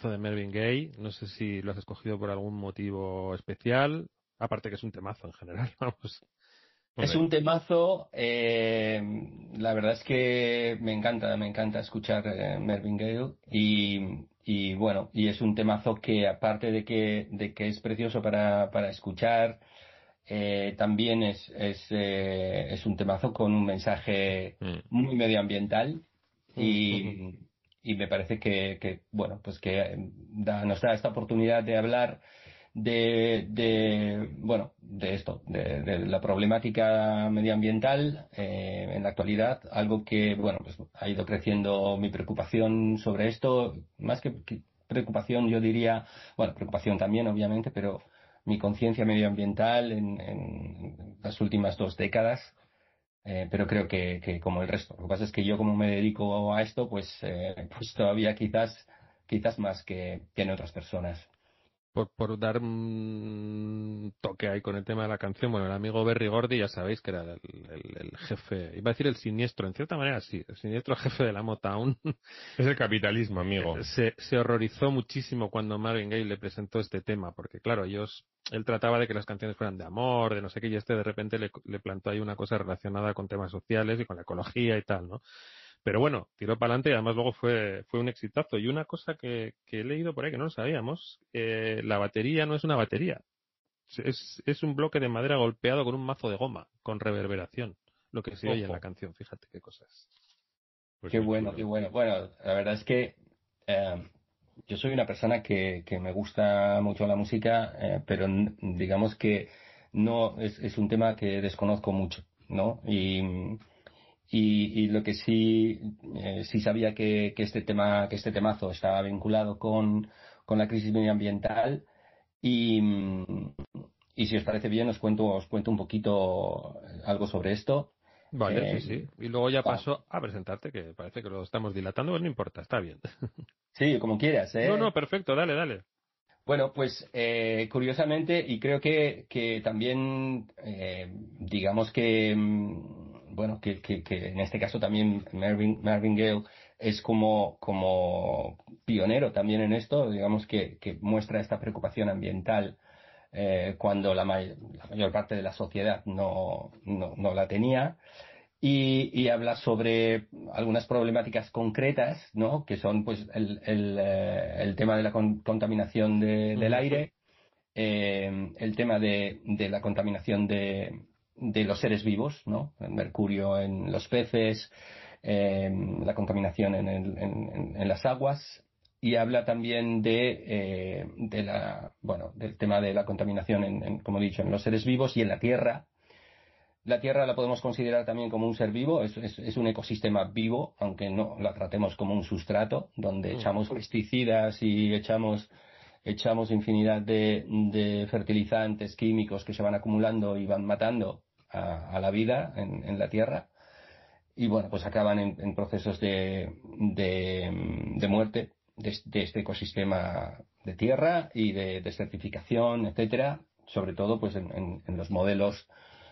temazo de Marvin Gaye. No sé si lo has escogido por algún motivo especial, aparte que es un temazo en general, vamos. Es Hombre, un temazo, la verdad es que me encanta escuchar Marvin Gaye y bueno, y es un temazo que aparte de que es precioso para escuchar, también es un temazo con un mensaje mm, muy medioambiental mm, y me parece bueno, pues que nos da esta oportunidad de hablar bueno, de esto, de la problemática medioambiental en la actualidad, algo que, bueno, pues ha ido creciendo mi preocupación sobre esto, más que preocupación, yo diría, bueno, preocupación también, obviamente, pero mi conciencia medioambiental en las últimas 2 décadas. Pero creo que como el resto. Lo que pasa es que yo como me dedico a esto, pues todavía quizás más que en otras personas. por dar un toque ahí con el tema de la canción, bueno, el amigo Berry Gordy ya sabéis que era el jefe, iba a decir el siniestro, en cierta manera sí, el siniestro jefe de la Motown. Es el capitalismo, amigo. Se horrorizó muchísimo cuando Marvin Gaye le presentó este tema, porque claro, él trataba de que las canciones fueran de amor, de no sé qué, y de repente le plantó ahí una cosa relacionada con temas sociales y con la ecología y tal, ¿no? Pero bueno, tiró para adelante y además luego fue un exitazo. Y una cosa que he leído por ahí que no lo sabíamos, la batería no es una batería. Es un bloque de madera golpeado con un mazo de goma, con reverberación. Lo que se oye en la Ojo. canción, fíjate qué cosas. Pues Qué muy bueno, qué chulo. bueno. Bueno, la verdad es que yo soy una persona que me gusta mucho la música, pero digamos que no es un tema que desconozco mucho, ¿no? Y lo que sí sabía que que este temazo estaba vinculado con la crisis medioambiental y, y si os parece bien os cuento un poquito algo sobre esto. Vale, sí, Eh, sí. Y luego ya va. paso a presentarte, que parece que lo estamos dilatando, pero no importa, está bien. Sí, como quieras, No, no, ¿eh? perfecto, dale, dale. Bueno, pues curiosamente, y creo que también, digamos que, bueno, que en este caso también Marvin Gaye es como pionero también en esto, digamos que muestra esta preocupación ambiental cuando la mayor parte de la sociedad no la tenía y habla sobre algunas problemáticas concretas, ¿no? Que son pues el tema de la contaminación del Ujú. aire, el tema de la contaminación de los seres vivos, ¿no? El mercurio en los peces, la contaminación en las aguas. Y habla también bueno, del tema de la contaminación como he dicho, en los seres vivos y en la tierra. La Tierra la podemos considerar también como un ser vivo, es un ecosistema vivo, aunque no la tratemos como un sustrato, donde Mm. echamos pesticidas y echamos infinidad de fertilizantes químicos que se van acumulando y van matando a la vida en la Tierra. Y bueno, pues acaban en procesos de muerte de este ecosistema de tierra y de desertificación, etcétera, sobre todo pues en los modelos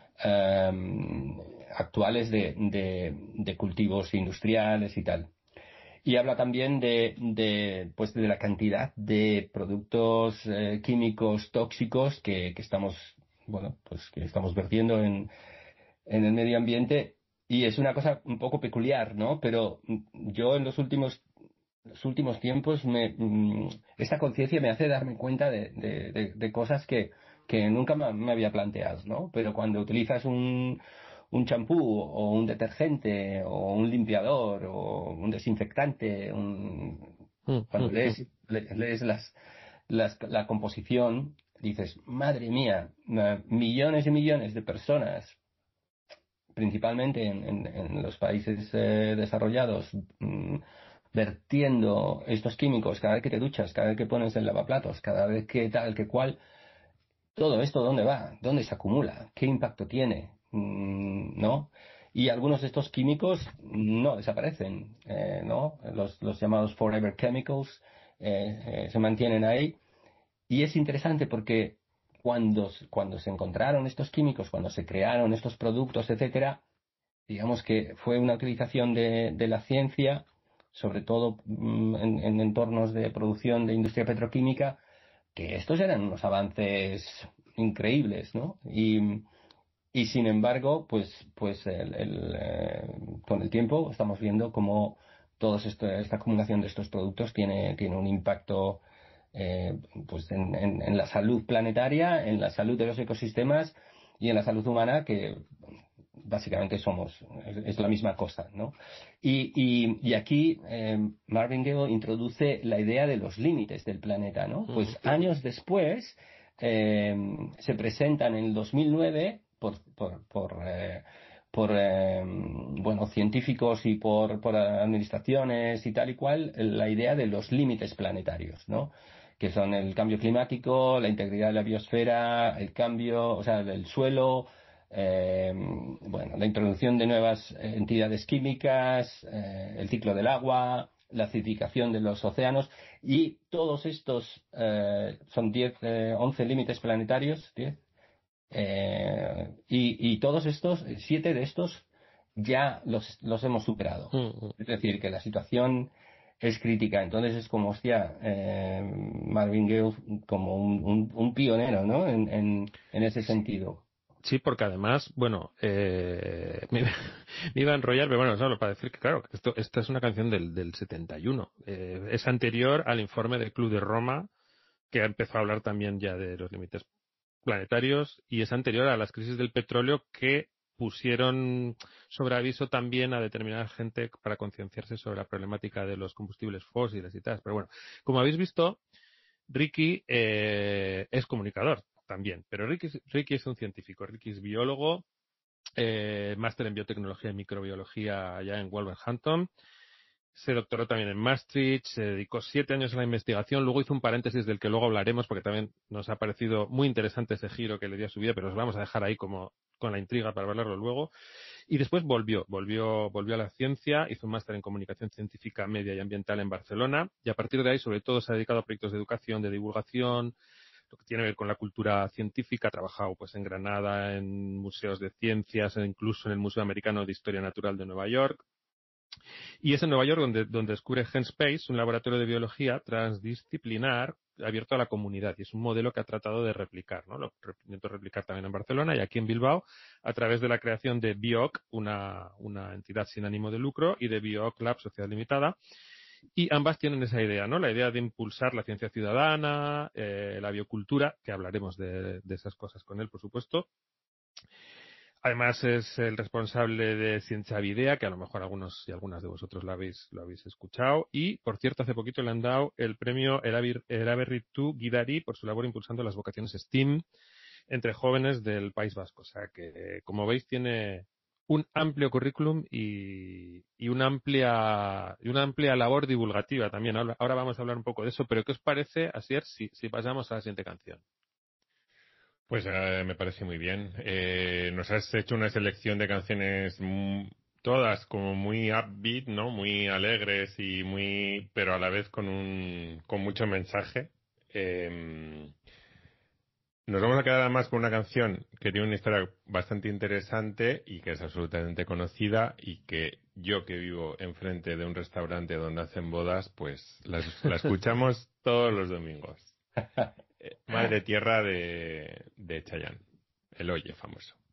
actuales de cultivos industriales y tal. Y habla también pues de la cantidad de productos químicos tóxicos que estamos, bueno, pues que estamos vertiendo en el medio ambiente. Y es una cosa un poco peculiar, ¿no? Pero yo en los últimos tiempos esta conciencia me hace darme cuenta de cosas que nunca me había planteado, ¿no? Pero cuando utilizas un champú o un detergente o un limpiador o un desinfectante, Mm, cuando mm, mm. lees la composición, dices, madre mía, millones y millones de personas, principalmente en los países desarrollados, vertiendo estos químicos cada vez que te duchas, cada vez que pones el lavaplatos, cada vez que tal, que cual, todo esto ¿dónde va? ¿Dónde se acumula? ¿Qué impacto tiene? ¿No? Y algunos de estos químicos no desaparecen, ¿no? Los llamados forever chemicals se mantienen ahí. Y es interesante porque cuando se encontraron estos químicos, cuando se crearon estos productos, etcétera, digamos que fue una utilización de la ciencia sobre todo en entornos de producción de industria petroquímica, que estos eran unos avances increíbles, ¿no? Y sin embargo, con el tiempo estamos viendo cómo esta acumulación de estos productos tiene un impacto pues en la salud planetaria, en la salud de los ecosistemas y en la salud humana, que básicamente es la misma cosa, ¿no? Y aquí Marvin introduce la idea de los límites del planeta, ¿no? Pues años después se presentan en el 2009 por científicos y por administraciones y tal y cual, la idea de los límites planetarios, ¿no? Que son el cambio climático, la integridad de la biosfera, el cambio, o sea, del suelo, la introducción de nuevas entidades químicas, el ciclo del agua, la acidificación de los océanos, y todos estos son 11 límites planetarios, 10, y todos estos, 7 de estos ya los hemos superado. Es decir, que la situación es crítica. Entonces es como, hostia, Marvin Gaye como un pionero, ¿no? En ese sentido. Sí, porque además, bueno, me iba a enrollar, pero bueno, solo para decir que, claro, esta es una canción del 71. Es anterior al informe del Club de Roma, que empezó a hablar también ya de los límites planetarios, y es anterior a las crisis del petróleo que pusieron sobre aviso también a determinada gente para concienciarse sobre la problemática de los combustibles fósiles y tal. Pero bueno, como habéis visto, Ricky es comunicador también, pero Ricky es un científico. Ricky es biólogo, máster en biotecnología y microbiología allá en Wolverhampton. Se doctoró también en Maastricht, se dedicó 7 años a la investigación, luego hizo un paréntesis del que luego hablaremos porque también nos ha parecido muy interesante ese giro que le dio a su vida, pero os vamos a dejar ahí como con la intriga para hablarlo luego. Y después volvió a la ciencia, hizo un máster en comunicación científica media y ambiental en Barcelona, y a partir de ahí sobre todo se ha dedicado a proyectos de educación, de divulgación, lo que tiene que ver con la cultura científica. Ha trabajado pues en Granada, en museos de ciencias, e incluso en el Museo Americano de Historia Natural de Nueva York. Y es en Nueva York donde descubre GenSpace, un laboratorio de biología transdisciplinar abierto a la comunidad. Y es un modelo que ha tratado de replicar, ¿no? Lo intentó replicar también en Barcelona y aquí en Bilbao a través de la creación de BioOc, una entidad sin ánimo de lucro, y de BioOc Lab, Sociedad Limitada. Y ambas tienen esa idea, ¿no? La idea de impulsar la ciencia ciudadana, la biocultura, que hablaremos de esas cosas con él, por supuesto. Además es el responsable de Ciencia Videa, que a lo mejor algunos y algunas de vosotros lo habéis escuchado. Y, por cierto, hace poquito le han dado el premio Eraberritu Gidari por su labor impulsando las vocaciones STEAM entre jóvenes del País Vasco. O sea que, como veis, tiene un amplio currículum y una amplia labor divulgativa también. Ahora vamos a hablar un poco de eso, pero ¿qué os parece, Asier, si pasamos a la siguiente canción? Pues me parece muy bien. Nos has hecho una selección de canciones todas como muy upbeat, ¿no? Muy alegres pero a la vez con mucho mensaje. Nos vamos a quedar además con una canción que tiene una historia bastante interesante y que es absolutamente conocida y que yo, que vivo enfrente de un restaurante donde hacen bodas, pues la escuchamos todos los domingos. Madre Tierra de Chayanne, el Oye famoso.